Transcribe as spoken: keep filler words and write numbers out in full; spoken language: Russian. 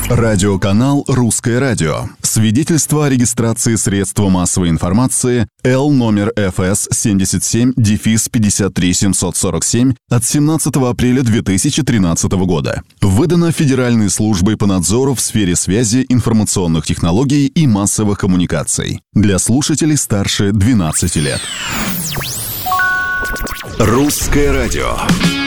Радиоканал «Русское радио». Свидетельство о регистрации средства массовой информации Л номер эф эс семьдесят семь пятьдесят три семьсот сорок семь от семнадцатого апреля две тысячи тринадцатого года. Выдано Федеральной службой по надзору в сфере связи, информационных технологий и массовых коммуникаций. Для слушателей старше двенадцати лет. «Русское радио».